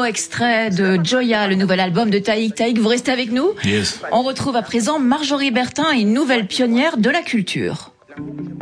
extrait de Joya, le nouvel album de Taïk. Taïk, vous restez avec nous? Yes. On retrouve à présent Marjorie Bertin, une nouvelle pionnière de la culture.